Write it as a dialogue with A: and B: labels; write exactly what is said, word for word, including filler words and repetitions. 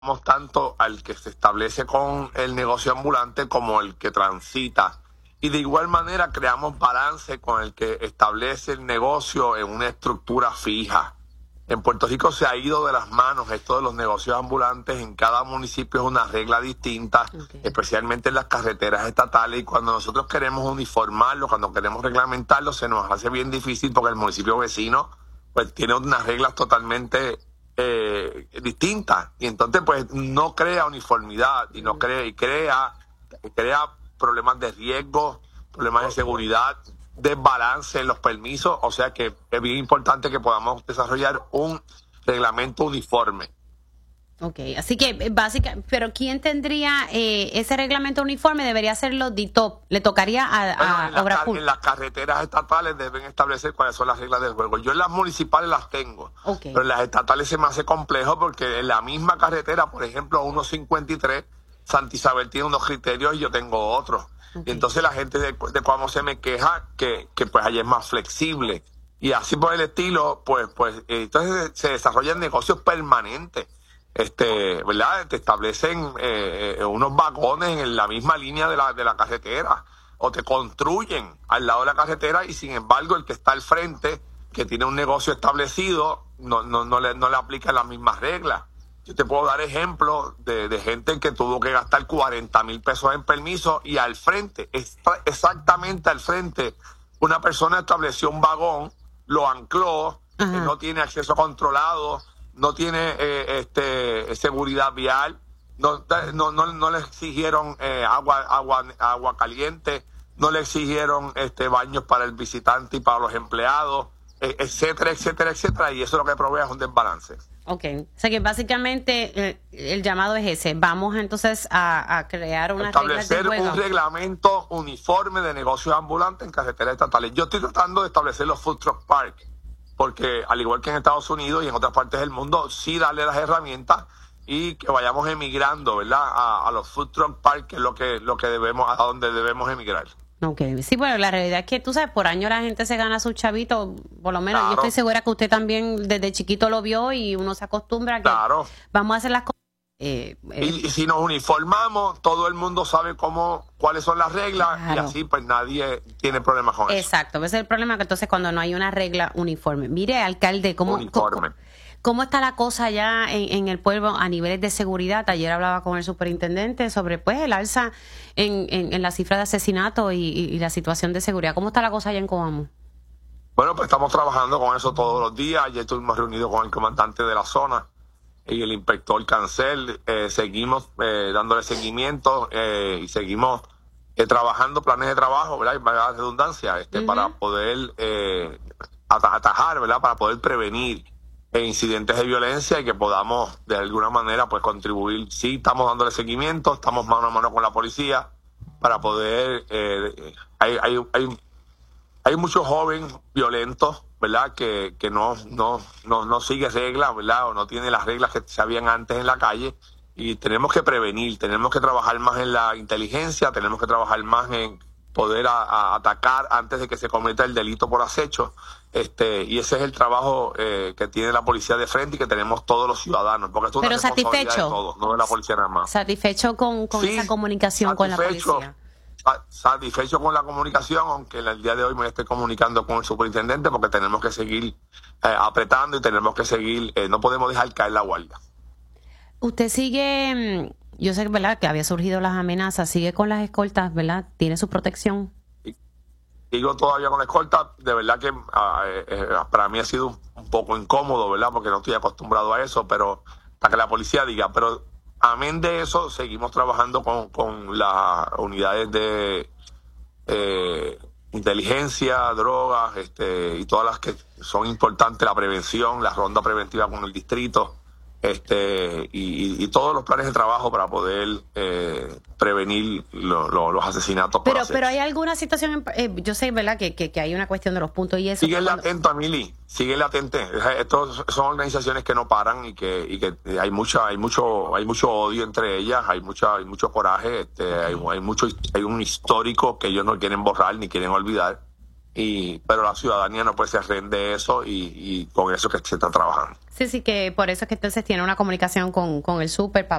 A: tanto al que se establece con el negocio ambulante como el que transita. Y de igual manera creamos balance con el que establece el negocio en una estructura fija. En Puerto Rico se ha ido de las manos esto de los negocios ambulantes. En cada municipio es una regla distinta, okay, especialmente en las carreteras estatales. Y cuando nosotros queremos uniformarlo, cuando queremos reglamentarlo, se nos hace bien difícil porque el municipio vecino pues tiene unas reglas totalmente eh, distintas. Y entonces pues no crea uniformidad y no crea, y crea, crea problemas de riesgo, problemas de seguridad, desbalance en los permisos. O sea que es bien importante que podamos desarrollar un reglamento uniforme.
B: Ok, así que básicamente, pero ¿quién tendría eh, ese reglamento uniforme? Debería hacerlo D I T O P, le tocaría a,
A: bueno,
B: a
A: en, la,
B: Obras
A: en las carreteras estatales deben establecer cuáles son las reglas del juego. Yo en las municipales las tengo, okay, pero en las estatales se me hace complejo porque en la misma carretera, por ejemplo, uno cincuenta y tres, Santa Isabel tiene unos criterios y yo tengo otros. Okay. Y entonces la gente de, de Cuamo se me queja que, que pues allí es más flexible. Y así por el estilo, pues, pues eh, entonces se desarrollan negocios permanentes. Este, ¿verdad? Te establecen eh, eh, unos vagones en la misma línea de la, de la carretera, o te construyen al lado de la carretera y sin embargo el que está al frente, que tiene un negocio establecido, no, no, no, le, no le aplican las mismas reglas. Yo te puedo dar ejemplos de, de gente que tuvo que gastar cuarenta mil pesos en permiso y al frente, exactamente al frente, una persona estableció un vagón, lo ancló, eh, no tiene acceso controlado, no tiene eh, este seguridad vial, no, no, no, no le exigieron eh, agua, agua, agua caliente, no le exigieron este baños para el visitante y para los empleados, eh, etcétera, etcétera, etcétera, y eso lo que provee es un desbalance.
B: Ok, o sea que básicamente eh, el llamado es ese. Vamos entonces a, a crear una
A: establecer un reglamento uniforme de negocios ambulantes en carreteras estatales. Yo estoy tratando de establecer los food truck park, porque al igual que en Estados Unidos y en otras partes del mundo, sí darle las herramientas y que vayamos emigrando, ¿verdad? A, a los food truck park, que es lo que, lo que debemos, a donde debemos emigrar.
B: Ok, sí, bueno, la realidad es que tú sabes, por año la gente se gana sus chavitos, por lo menos claro. Yo estoy segura que usted también desde chiquito lo vio y uno se acostumbra a que
A: claro.
B: Vamos a hacer las cosas. Eh, eh.
A: Y, y si nos uniformamos, todo el mundo sabe cómo, cuáles son las reglas, claro, y así pues nadie tiene problemas con eso.
B: Exacto, ese es el problema, que entonces cuando no hay una regla uniforme. Mire, alcalde, ¿cómo,
A: uniforme.
B: cómo, cómo está la cosa ya en, en el pueblo a niveles de seguridad? Ayer hablaba con el superintendente sobre pues el alza en, en, en la cifra de asesinatos y, y, y la situación de seguridad. ¿Cómo está la cosa allá en Coamo?
A: Bueno, pues estamos trabajando con eso todos los días. Ayer estuvimos reunidos con el comandante de la zona y el inspector Cancel. Eh, seguimos eh, dándole seguimiento eh, y seguimos eh, trabajando planes de trabajo, ¿verdad? Y para la redundancia, este, uh-huh, para poder eh, atajar, ¿verdad? Para poder prevenir eh, incidentes de violencia y que podamos de alguna manera pues contribuir. Sí, estamos dándole seguimiento, estamos mano a mano con la policía para poder... Eh, hay, hay, hay, hay muchos jóvenes violentos, ¿verdad? Que, que no, no, no, no sigue reglas, ¿verdad? O no tiene las reglas que se habían antes en la calle. Y tenemos que prevenir, tenemos que trabajar más en la inteligencia, tenemos que trabajar más en poder a, a atacar antes de que se cometa el delito por acecho. Este, y ese es el trabajo eh, que tiene la policía de frente y que tenemos todos los ciudadanos. Porque esto es
B: Pero
A: una responsabilidad
B: satisfecho,
A: de todos, no de la policía nada más.
B: Satisfecho con, con sí, esa comunicación con la policía.
A: Satisfecho con la comunicación, aunque el día de hoy me estoy comunicando con el superintendente porque tenemos que seguir eh, apretando y tenemos que seguir, eh, no podemos dejar caer la guardia.
B: Usted sigue, yo sé, ¿verdad?, que había surgido las amenazas, sigue con las escoltas, ¿verdad? ¿Tiene su protección?
A: Sigo todavía con la escolta, de verdad que eh, eh, para mí ha sido un, un poco incómodo, ¿verdad? Porque no estoy acostumbrado a eso, pero para que la policía diga, pero amén de eso, seguimos trabajando con, con las unidades de eh, inteligencia, drogas, este, y todas las que son importantes, la prevención, la ronda preventiva con el distrito, este, y, y, y todos los planes de trabajo para poder eh, prevenir lo, lo, los asesinatos.
B: Pero, pero hay alguna situación, eh, yo sé, ¿verdad?, que, que, que hay una cuestión de los puntos y eso.
A: Síguele cuando... atento, Amili, síguele atento. Estos son organizaciones que no paran y que, y que hay mucha, hay mucho, hay mucho odio entre ellas, hay mucha, hay mucho coraje, este, hay, hay mucho, hay un histórico que ellos no quieren borrar ni quieren olvidar. y pero la ciudadanía no puede ser rehén de eso y, y con eso que se está trabajando.
B: Sí, sí, que por eso es que entonces tiene una comunicación con, con el súper para